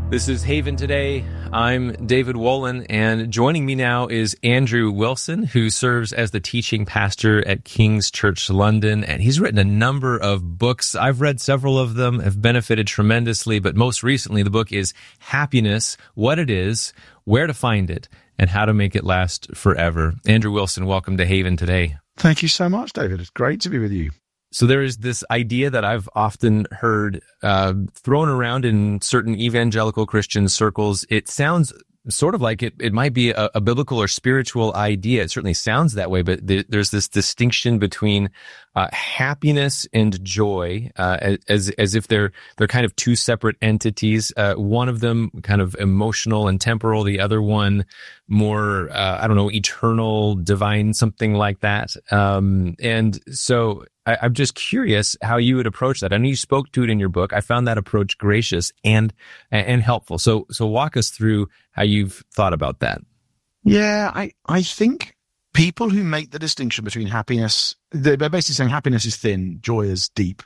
This is Haven Today. I'm David Wolin, and joining me now is Andrew Wilson, who serves as the teaching pastor at King's Church London, and he's written a number of books. I've read several of them, have benefited tremendously, but most recently the book is Happiness, What It Is, Where to Find It, and How to Make It Last Forever. Andrew Wilson, welcome to Haven Today. Thank you so much, David. It's great to be with you. So there is this idea that I've often heard thrown around in certain evangelical Christian circles. It sounds sort of like it might be a biblical or spiritual idea. It certainly sounds that way, but there's this distinction between happiness and joy, as if they're kind of two separate entities. One of them kind of emotional and temporal, the other one more, eternal, divine, something like that. And so I'm just curious how you would approach that. I know you spoke to it in your book. I found that approach gracious and helpful. So walk us through how you've thought about that. Yeah, I think people who make the distinction between happiness, they're basically saying happiness is thin, joy is deep,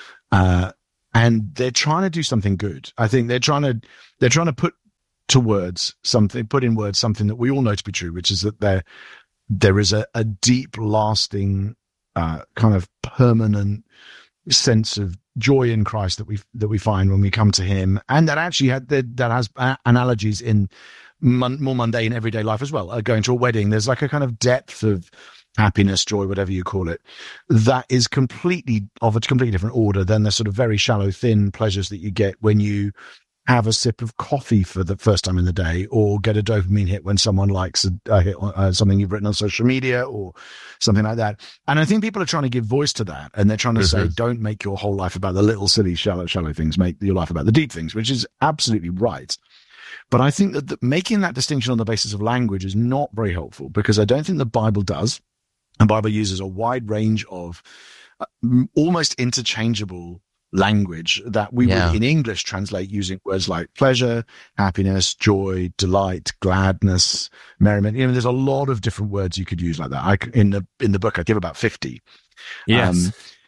and they're trying to do something good. I think they're trying to put in words something that we all know to be true, which is that there is a deep, lasting, kind of permanent sense of joy in Christ that we find when we come to Him, and that actually that has analogies in more mundane everyday life as well. Going to a wedding, there's like a kind of depth of happiness, joy, whatever you call it, that is completely of a completely different order than the sort of very shallow, thin pleasures that you get when you have a sip of coffee for the first time in the day, or get a dopamine hit when someone likes a hit on something you've written on social media or something like that. And I think people are trying to give voice to that, and they're trying to say, don't make your whole life about the little silly shallow things, make your life about the deep things, which is absolutely right. But I think that making that distinction on the basis of language is not very helpful, because I don't think the Bible does. And the Bible uses a wide range of almost interchangeable language that we would in English translate using words like pleasure, happiness, joy, delight, gladness, merriment. You know, there's a lot of different words you could use like that. In the book, I give about 50. Yes.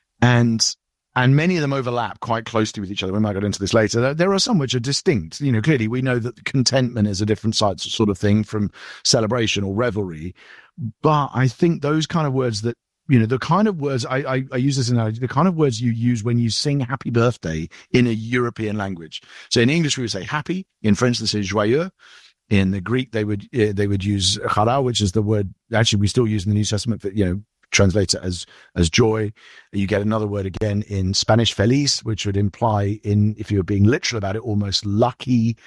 And many of them overlap quite closely with each other. We might get into this later. There are some which are distinct. You know, clearly we know that contentment is a different sort of thing from celebration or revelry. But I think those kind of words that, you know, the kind of words, I use this analogy, the kind of words you use when you sing happy birthday in a European language. So in English, we would say happy. In French, this is joyeux. In the Greek, they would use chara, which is the word actually we still use in the New Testament for, you know, translate it as joy. You get another word again in Spanish, feliz, which would imply, if you were being literal about it, almost lucky.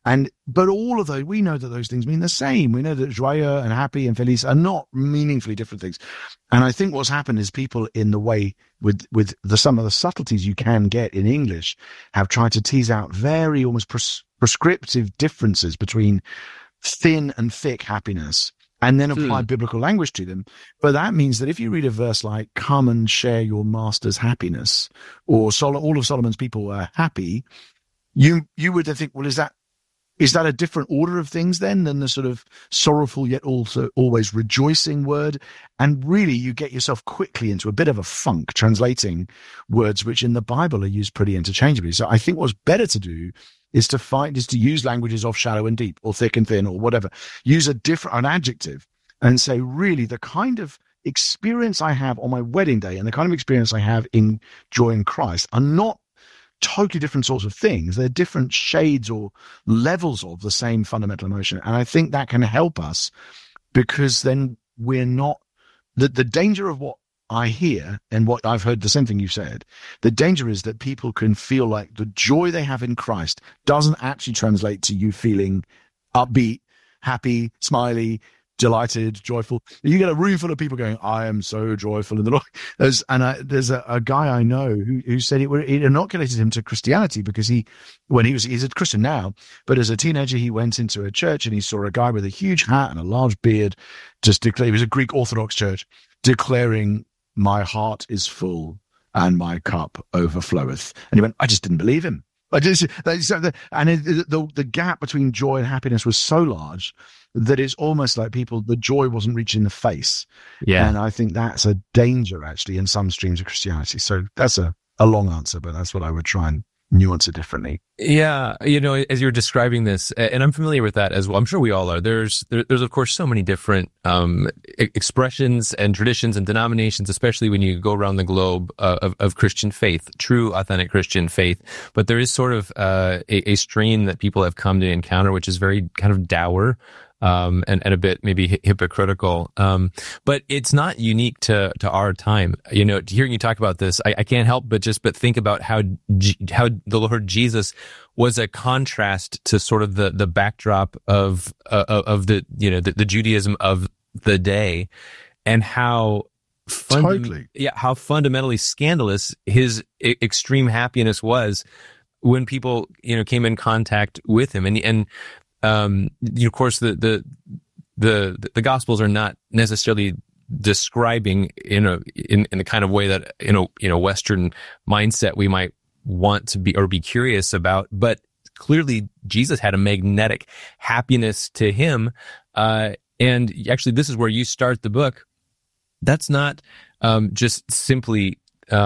But all of those, we know that those things mean the same. We know that joyeux and happy and feliz are not meaningfully different things. And I think what's happened is people, in the way with some of the subtleties you can get in English, have tried to tease out very almost prescriptive differences between thin and thick happiness, and then apply biblical language to them. But that means that if you read a verse like, come and share your master's happiness, or all of Solomon's people were happy, you would then think, well, is that a different order of things then than the sort of sorrowful yet also always rejoicing word? And really, you get yourself quickly into a bit of a funk translating words which in the Bible are used pretty interchangeably. So I think what's better to do is to use languages of shallow and deep, or thick and thin, or whatever. Use an adjective and say, really, the kind of experience I have on my wedding day and the kind of experience I have in joy in Christ are not totally different sorts of things. They're different shades or levels of the same fundamental emotion. And I think that can help us, because then we're not the danger of what I hear, and what I've heard, the same thing you said, the danger is that people can feel like the joy they have in Christ doesn't actually translate to you feeling upbeat, happy, smiley, delighted, joyful. You get a room full of people going, I am so joyful in the Lord. There's a guy I know who said it inoculated him to Christianity, because he's a Christian now, but as a teenager, he went into a church and he saw a guy with a huge hat and a large beard just declare, it was a Greek Orthodox church, declaring, my heart is full and my cup overfloweth. And he went, I just didn't believe him. The gap between joy and happiness was so large that it's almost like the joy wasn't reaching the face. Yeah. And I think that's a danger, actually, in some streams of Christianity. So that's a long answer, but that's what I would try and nuance it differently. Yeah, as you're describing this, and I'm familiar with that as well. I'm sure we all are. There's of course so many different expressions and traditions and denominations, especially when you go around the globe of Christian faith, true, authentic Christian faith. But there is sort of a strain that people have come to encounter, which is very kind of dour. And a bit maybe hypocritical. But it's not unique to our time. Hearing you talk about this, I can't help but think about how the Lord Jesus was a contrast to sort of the backdrop of the Judaism of the day, and how how fundamentally scandalous his extreme happiness was when people came in contact with him. And of course, the Gospels are not necessarily describing in the kind of way that in a Western mindset we might want to be curious about, but clearly Jesus had a magnetic happiness to him, and actually this is where you start the book. That's not just simply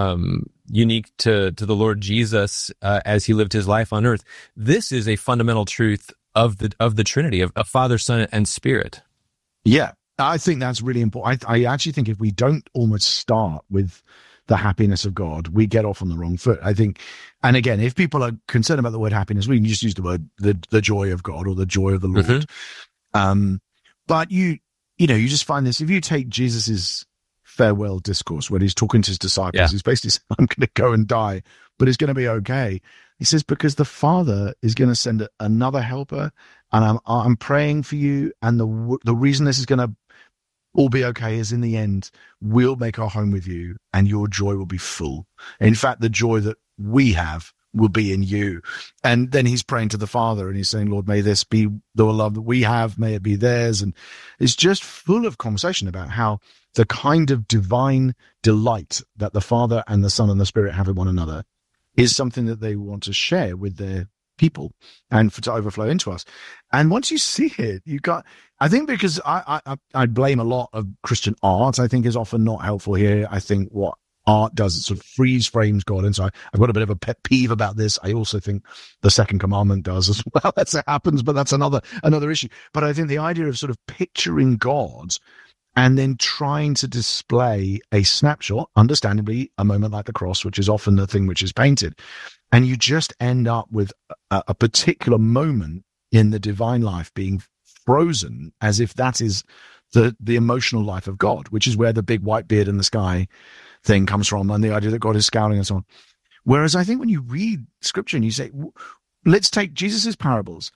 unique to the Lord Jesus as he lived his life on earth. This is a fundamental truth of the Trinity, of Father, Son, and Spirit. Yeah, I think that's really important. I actually think if we don't almost start with the happiness of God, we get off on the wrong foot. I think, and again, if people are concerned about the word happiness, we can just use the word the joy of God or the joy of the Lord. Mm-hmm. But you just find this, if you take Jesus's farewell discourse when he's talking to his disciples, he's basically saying, I'm going to go and die, but it's going to be okay. He says, because the Father is going to send another helper, and I'm praying for you. And the reason this is going to all be okay is in the end, we'll make our home with you and your joy will be full. In fact, the joy that we have will be in you. And then he's praying to the Father and he's saying, Lord, may this be the love that we have, may it be theirs. And it's just full of conversation about how the kind of divine delight that the Father and the Son and the Spirit have in one another is something that they want to share with their people and to overflow into us. And once you see it, I think, because I blame a lot of Christian art, I think is often not helpful here. I think what art does, it sort of freeze frames God. And so I've got a bit of a pet peeve about this. I also think the second commandment does as well. That's what happens, but that's another issue. But I think the idea of sort of picturing God and then trying to display a snapshot, understandably, a moment like the cross, which is often the thing which is painted. And you just end up with a particular moment in the divine life being frozen as if that is the emotional life of God, which is where the big white beard in the sky thing comes from, and the idea that God is scowling and so on. Whereas I think when you read scripture and you say, let's take Jesus's parables,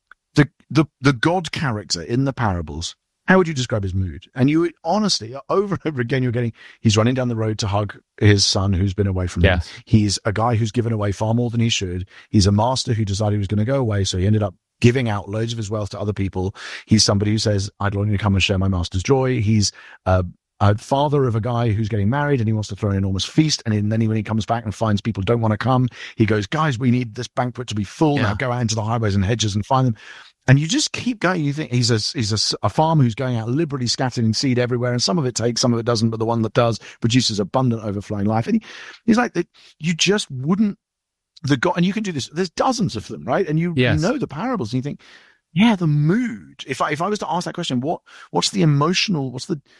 the God character in the parables, how would you describe his mood? And you honestly, over and over again, you're getting, he's running down the road to hug his son who's been away from him. He's a guy who's given away far more than he should. He's a master who decided he was going to go away, so he ended up giving out loads of his wealth to other people. He's somebody who says, I'd like you to come and share my master's joy. He's a father of a guy who's getting married and he wants to throw an enormous feast. And then when he comes back and finds people don't want to come, he goes, guys, we need this banquet to be full. Now go out into the highways and hedges and find them. And you just keep going. You think he's a farmer who's going out liberally scattering seed everywhere, and some of it takes, some of it doesn't, but the one that does produces abundant, overflowing life. And he's like, you just wouldn't, and you can do this. There's dozens of them, right? And you know the parables, and you think, the mood. If I was to ask that question, what's the emotional,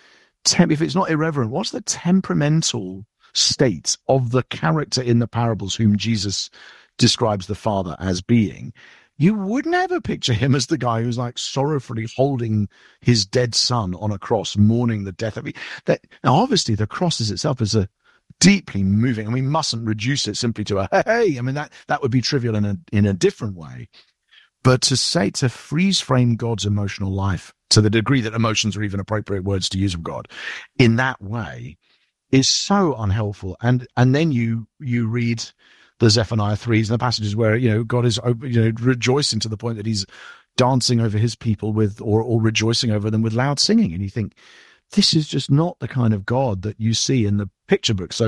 if it's not irreverent, what's the temperamental state of the character in the parables whom Jesus describes the Father as being? You would never picture him as the guy who's like sorrowfully holding his dead son on a cross, mourning the death of that. Now, obviously, the cross is itself is a deeply moving, and we mustn't reduce it simply to a hey. I mean, that would be trivial in a different way. But to freeze frame God's emotional life to the degree that emotions are even appropriate words to use of God in that way is so unhelpful. And then you read the Zephaniah 3s and the passages where, God is, rejoicing to the point that he's dancing over his people with, or rejoicing over them with loud singing. And you think, this is just not the kind of God that you see in the picture book. So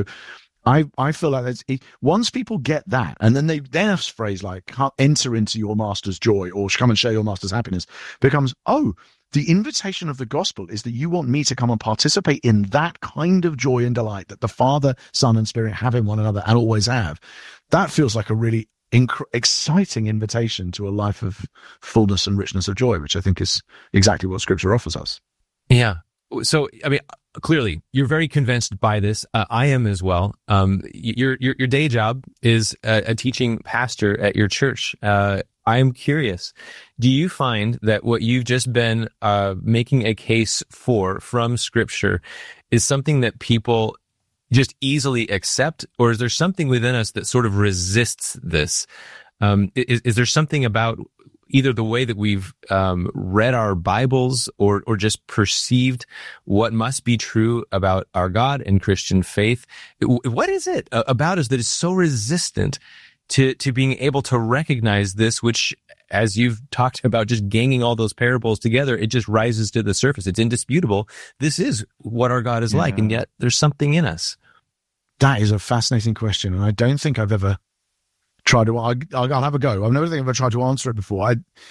I feel like once people get that, and then a phrase like enter into your master's joy or come and share your master's happiness becomes, the invitation of the gospel is that you want me to come and participate in that kind of joy and delight that the Father, Son, and Spirit have in one another and always have. that feels like a really exciting invitation to a life of fullness and richness of joy, which I think is exactly what Scripture offers us. Yeah. So, I mean, clearly you're very convinced by this. I am as well. Your day job is a teaching pastor at your church. I'm curious, do you find that what you've just been making a case for from Scripture is something that people just easily accept, or is there something within us that sort of resists this? Is there something about either the way that we've read our Bibles or just perceived what must be true about our God and Christian faith? What is it about us that is so resistant to being able to recognize this, which, as you've talked about, just ganging all those parables together, it just rises to the surface. It's indisputable. This is what our God is like, and yet there's something in us. That is a fascinating question, and I don't think I've ever tried to. I'll have a go. I've never think I've ever tried to answer it before.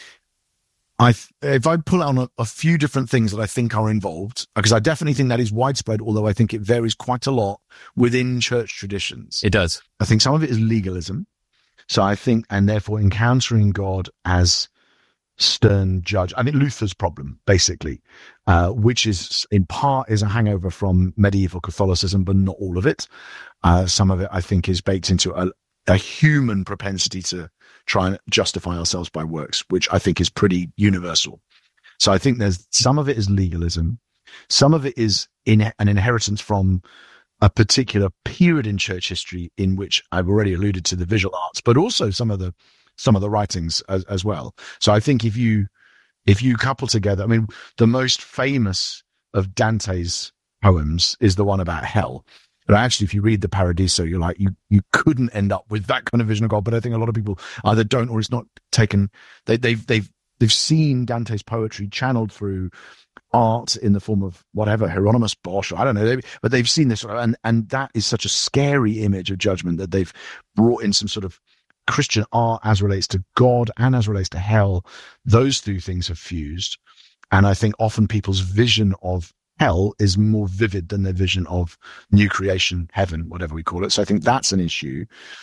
If I pull out a few different things that I think are involved, because I definitely think that is widespread, although I think it varies quite a lot within church traditions. It does. I think some of it is legalism. So I think, and therefore encountering God as stern judge. I think Luther's problem, basically, which is in part is a hangover from medieval Catholicism, but not all of it. Some of it, I think, is baked into a human propensity to try and justify ourselves by works, which I think is pretty universal. So I think there's some of it is legalism. Some of it is an inheritance from a particular period in church history in which I've already alluded to the visual arts, but also some of the writings as well. So I think if you couple together, I mean, the most famous of Dante's poems is the one about hell. But actually, if you read the Paradiso, you're like, you couldn't end up with that kind of vision of God. But I think a lot of people either don't, or it's not taken. They've seen Dante's poetry channeled through art in the form of whatever, Hieronymus Bosch, or I don't know, but they've seen this, and that is such a scary image of judgment that they've brought in some sort of Christian art as relates to God and as relates to hell. Those two things have fused, and I think often people's vision of hell is more vivid than their vision of new creation, heaven, whatever we call it. So I think that's an issue.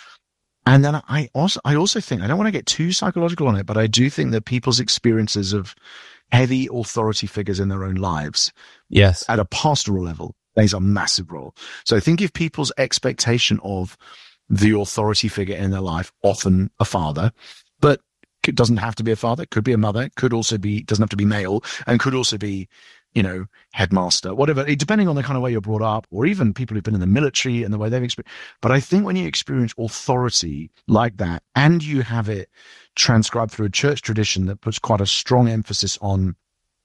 And then I also think, I don't want to get too psychological on it, but I do think that people's experiences of heavy authority figures in their own lives, yes, at a pastoral level, plays a massive role. So I think if people's expectation of the authority figure in their life, often a father, but it doesn't have to be a father, it could be a mother, it could also be, doesn't have to be male, and could also be, headmaster, whatever, depending on the kind of way you're brought up, or even people who've been in the military and the way they've experienced. But I think when you experience authority like that, and you have it transcribed through a church tradition that puts quite a strong emphasis on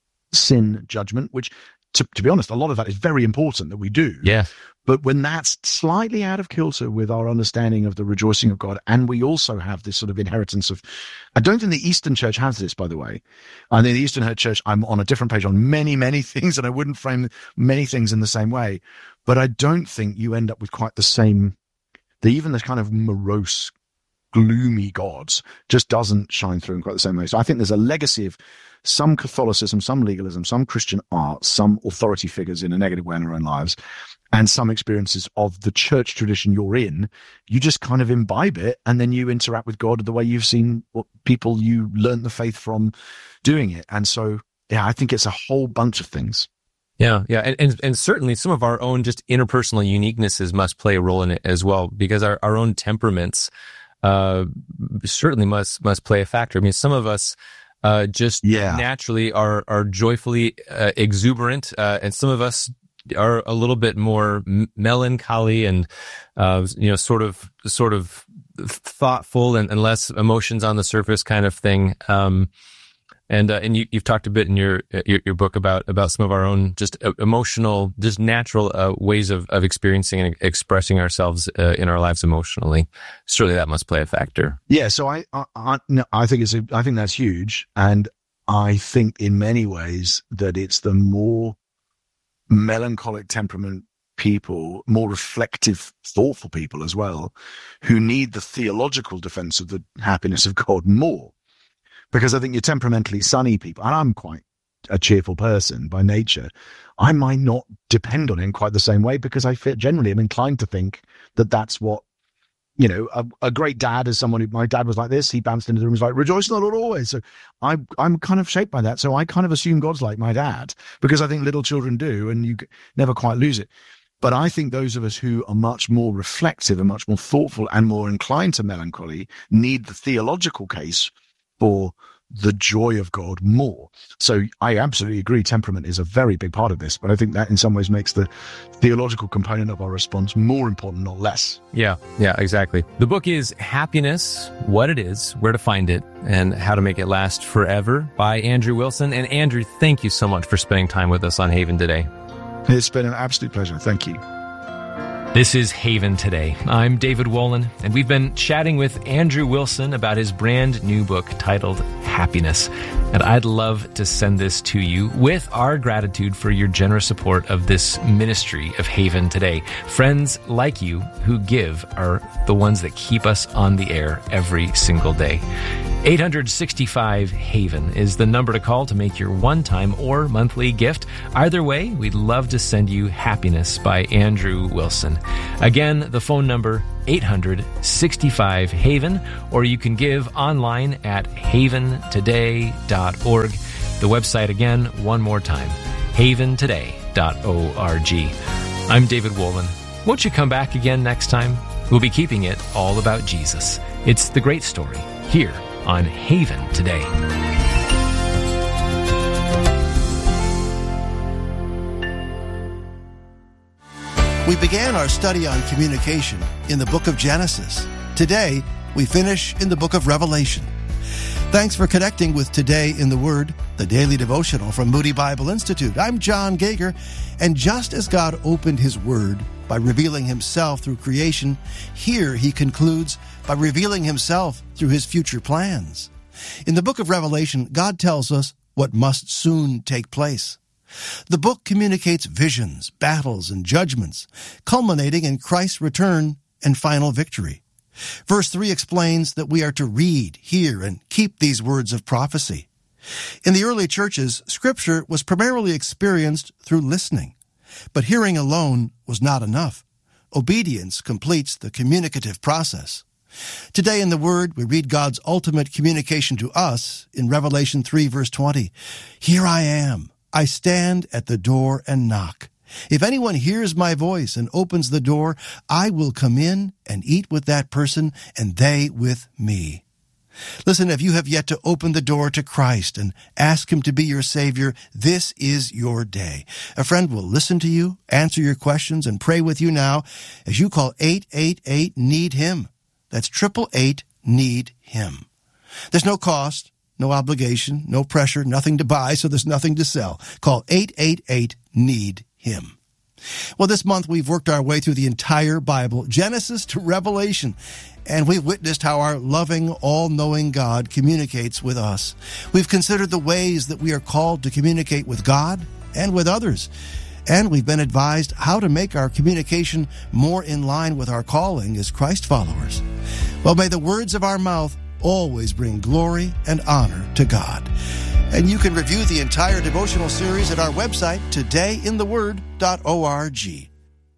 sin judgment, which, to be honest, a lot of that is very important that we do. Yeah. But when that's slightly out of kilter with our understanding of the rejoicing of God, and we also have this sort of inheritance of, I don't think the Eastern Church has this, by the way. I think the Eastern Church, I'm on a different page on many, many things, and I wouldn't frame many things in the same way. But I don't think you end up with quite the same, even this kind of morose, gloomy gods just doesn't shine through in quite the same way. So I think there's a legacy of some Catholicism, some legalism, some Christian art, some authority figures in a negative way in our own lives, and some experiences of the church tradition you're in. You just kind of imbibe it, and then you interact with God the way you've seen what people you learned the faith from doing it. And so, yeah, I think it's a whole bunch of things. Yeah, yeah, and certainly some of our own just interpersonal uniquenesses must play a role in it as well, because our own temperaments certainly must play a factor. I mean, some of us naturally are joyfully exuberant, and some of us are a little bit more melancholy and sort of thoughtful and less emotions on the surface kind of thing. And you've talked a bit in your book about some of our own just emotional, just natural ways of experiencing and expressing ourselves in our lives emotionally. Surely that must play a factor. Yeah. So I think that's huge, and I think in many ways that it's the more melancholic temperament people, more reflective, thoughtful people as well, who need the theological defense of the happiness of God more. Because I think you're temperamentally sunny people, and I'm quite a cheerful person by nature, I might not depend on it in quite the same way, because I generally am inclined to think that that's what a great dad is someone who, my dad was like this. He bounced into the room, was like, rejoice in the Lord always. So I'm kind of shaped by that. So I kind of assume God's like my dad, because I think little children do, and you never quite lose it. But I think those of us who are much more reflective and much more thoughtful and more inclined to melancholy need the theological case for the joy of God more. So I absolutely agree. Temperament is a very big part of this, but I think that in some ways makes the theological component of our response more important, not less. Yeah, exactly. The book is Happiness, What It Is, Where to Find It, and How to Make It Last Forever by Andrew Wilson. And Andrew, thank you so much for spending time with us on Haven today. It's been an absolute pleasure. Thank you. This is Haven Today. I'm David Wolin, and we've been chatting with Andrew Wilson about his brand new book titled Happiness. And I'd love to send this to you with our gratitude for your generous support of this ministry of Haven Today. Friends like you who give are the ones that keep us on the air every single day. 865-HAVEN is the number to call to make your one-time or monthly gift. Either way, we'd love to send you Happiness by Andrew Wilson. Again, the phone number, 865-HAVEN, or you can give online at haventoday.org. The website again, one more time, haventoday.org. I'm David Wolin. Won't you come back again next time? We'll be keeping it all about Jesus. It's the great story here on Haven Today. We began our study on communication in the book of Genesis. Today, we finish in the book of Revelation. Thanks for connecting with Today in the Word, the daily devotional from Moody Bible Institute. I'm John Gager, and just as God opened His Word by revealing Himself through creation, here He concludes by revealing Himself through His future plans. In the book of Revelation, God tells us what must soon take place. The book communicates visions, battles, and judgments, culminating in Christ's return and final victory. Verse 3 explains that we are to read, hear, and keep these words of prophecy. In the early churches, Scripture was primarily experienced through listening, but hearing alone was not enough. Obedience completes the communicative process. Today in the Word, we read God's ultimate communication to us in Revelation 3, verse 20. Here I am. I stand at the door and knock. If anyone hears my voice and opens the door, I will come in and eat with that person and they with me. Listen, if you have yet to open the door to Christ and ask Him to be your Savior, this is your day. A friend will listen to you, answer your questions, and pray with you now as you call 888-NEED-HIM. That's 888-NEED-HIM. There's no cost, no obligation, no pressure, nothing to buy, so there's nothing to sell. Call 888-NEED-HIM. Well, this month we've worked our way through the entire Bible, Genesis to Revelation, and we've witnessed how our loving, all-knowing God communicates with us. We've considered the ways that we are called to communicate with God and with others, and we've been advised how to make our communication more in line with our calling as Christ followers. Well, may the words of our mouth always bring glory and honor to God. And you can review the entire devotional series at our website, todayintheword.org.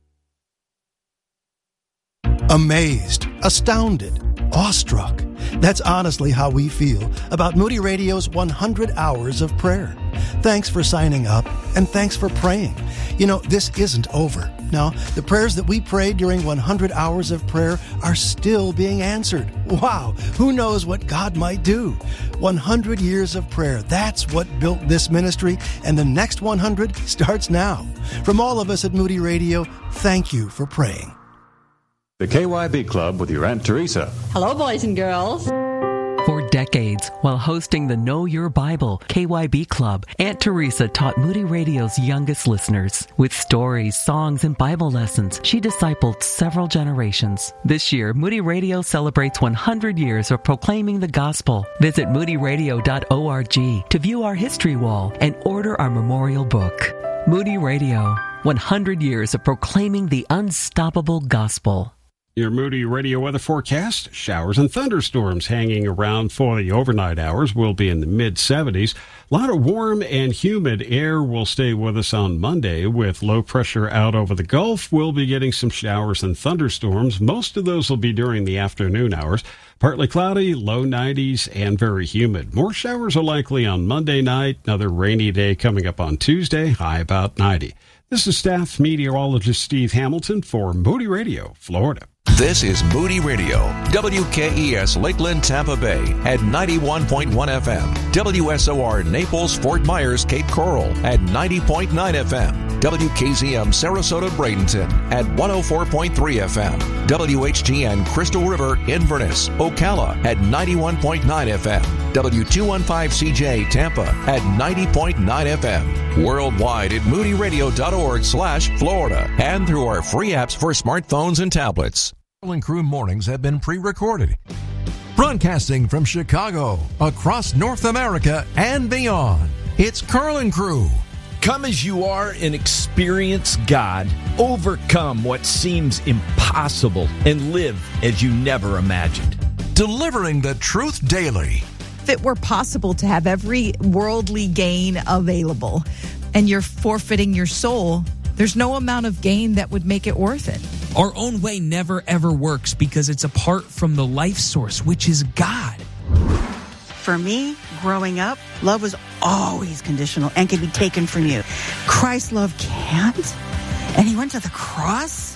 Amazed, astounded, awestruck. That's honestly how we feel about Moody Radio's 100 Hours of Prayer. Thanks for signing up, and thanks for praying. You know, this isn't over. No, the prayers that we prayed during 100 Hours of Prayer are still being answered. Wow, who knows what God might do? 100 years of prayer, that's what built this ministry, and the next 100 starts now. From all of us at Moody Radio, thank you for praying. The KYB Club with your Aunt Teresa. Hello, boys and girls. For decades, while hosting the Know Your Bible KYB Club, Aunt Teresa taught Moody Radio's youngest listeners. With stories, songs, and Bible lessons, she discipled several generations. This year, Moody Radio celebrates 100 years of proclaiming the gospel. Visit moodyradio.org to view our history wall and order our memorial book. Moody Radio, 100 years of proclaiming the unstoppable gospel. Your Moody Radio weather forecast, showers and thunderstorms hanging around for the overnight hours. Will be in the mid-70s. A lot of warm and humid air will stay with us on Monday. With low pressure out over the Gulf, we'll be getting some showers and thunderstorms. Most of those will be during the afternoon hours. Partly cloudy, low 90s, and very humid. More showers are likely on Monday night. Another rainy day coming up on Tuesday, high about 90. This is staff meteorologist Steve Hamilton for Moody Radio, Florida. This is Moody Radio, WKES Lakeland, Tampa Bay at 91.1 FM, WSOR Naples, Fort Myers, Cape Coral at 90.9 FM, WKZM Sarasota, Bradenton at 104.3 FM, WHGN Crystal River, Inverness, Ocala at 91.9 FM, W215CJ Tampa at 90.9 FM, worldwide at moodyradio.org/Florida, and through our free apps for smartphones and tablets. Carl Crew mornings have been pre-recorded. Broadcasting from Chicago, across North America, and beyond, it's Carl Crew. Come as you are and experience God. Overcome what seems impossible and live as you never imagined. Delivering the truth daily. If it were possible to have every worldly gain available and you're forfeiting your soul, there's no amount of gain that would make it worth it. Our own way never ever works because it's apart from the life source, which is God. For me, growing up, love was always conditional and can be taken from you. Christ's love can't. And he went to the cross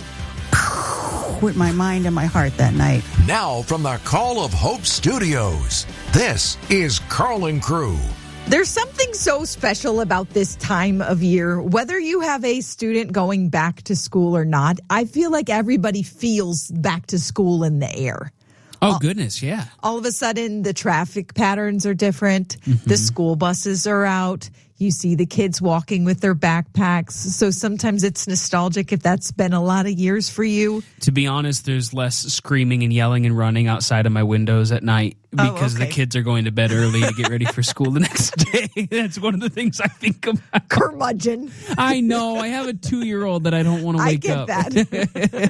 with my mind and my heart that night. Now from the Call of Hope Studios, this is Carl Crew. There's something so special about this time of year. Whether you have a student going back to school or not, I feel like everybody feels back to school in the air. Oh, goodness, yeah. All of a sudden, the traffic patterns are different. Mm-hmm. The school buses are out. You see the kids walking with their backpacks. So sometimes it's nostalgic if that's been a lot of years for you. To be honest, there's less screaming and yelling and running outside of my windows at night because the kids are going to bed early to get ready for school the next day. That's one of the things I think about. Curmudgeon. I know. I have a 2-year-old that I don't want to wake up. I get that.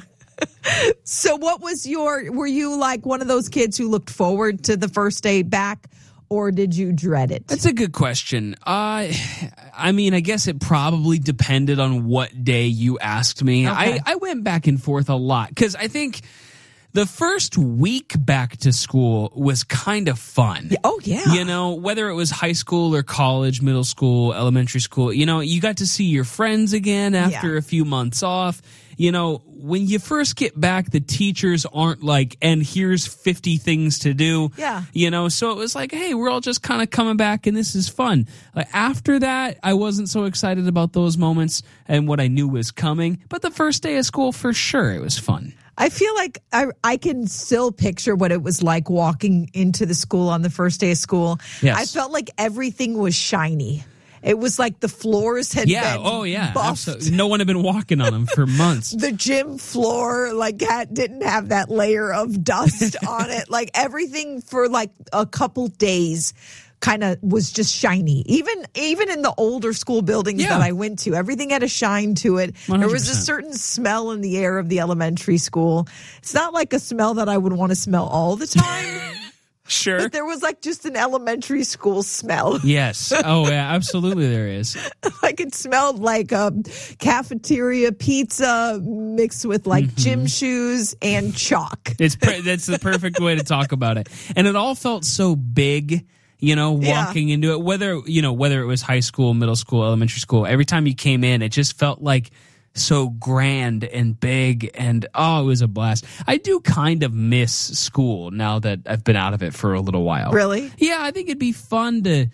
So what was were you like one of those kids who looked forward to the first day back, or did you dread it? That's a good question. I mean, I guess it probably depended on what day you asked me. Okay. I went back and forth a lot because I think the first week back to school was kind of fun. Oh, yeah. You know, whether it was high school or college, middle school, elementary school, you know, you got to see your friends again after a few months off. You know, when you first get back, the teachers aren't like, and here's 50 things to do. Yeah. You know, so it was like, hey, we're all just kind of coming back and this is fun. Like, after that, I wasn't so excited about those moments and what I knew was coming. But the first day of school, for sure, it was fun. I feel like I can still picture what it was like walking into the school on the first day of school. Yes. I felt like everything was shiny. It was like the floors had been buffed. Absolutely. No one had been walking on them for months. The gym floor didn't have that layer of dust on it. Like everything for like a couple days kind of was just shiny. Even in the older school buildings that I went to, everything had a shine to it. 100%. There was a certain smell in the air of the elementary school. It's not like a smell that I would want to smell all the time. Sure. But there was like just an elementary school smell. Yes. Oh, yeah, absolutely there is. Like it smelled like a cafeteria pizza mixed with like gym shoes and chalk. That's the perfect way to talk about it. And it all felt so big, you know, walking into it, whether it was high school, middle school, elementary school, every time you came in, it just felt like so grand and big, and it was a blast. I do kind of miss school now that I've been out of it for a little while. Really? Yeah, I think it'd be fun to,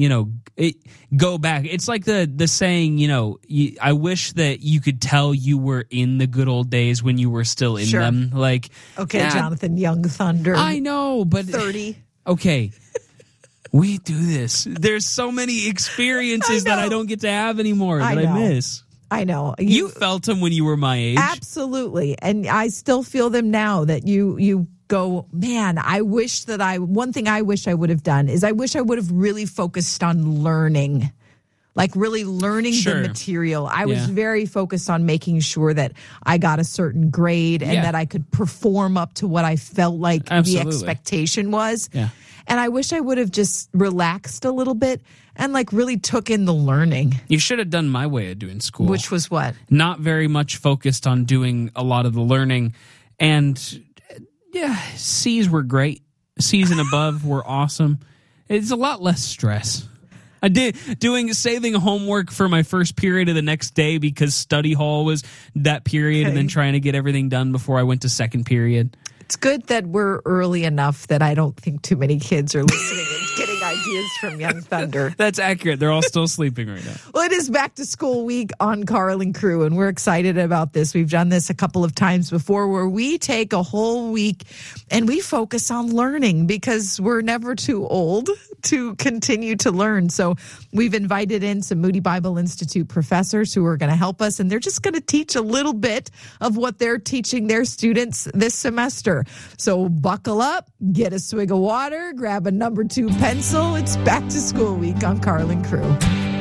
go back. It's like the saying, I wish that you could tell you were in the good old days when you were still in them. Like, okay, Jonathan Young Thunder. I know, but 30. Okay. We do this. There's so many experiences that I don't get to have anymore that I miss. I know. You felt them when you were my age. Absolutely. And I still feel them now that you go, man, one thing I wish I would have done is I wish I would have really focused on learning like really learning the material. I was very focused on making sure that I got a certain grade and that I could perform up to what I felt like the expectation was. Yeah. And I wish I would have just relaxed a little bit and like really took in the learning. You should have done my way of doing school. Which was what? Not very much focused on doing a lot of the learning. And yeah, C's were great. C's and above were awesome. It's a lot less stress. I did saving homework for my first period of the next day because study hall was that period, and then trying to get everything done before I went to second period. It's good that we're early enough that I don't think too many kids are listening and getting ideas from Young Thunder. That's accurate. They're all still sleeping right now. Well, it is back to school week on Carl and Crew, and we're excited about this. We've done this a couple of times before where we take a whole week and we focus on learning because we're never too old to continue to learn. So we've invited in some Moody Bible Institute professors who are going to help us, and they're just going to teach a little bit of what they're teaching their students this semester. So buckle up, get a swig of water, grab a number 2 pencil. It's back to school week on Carl and Crew.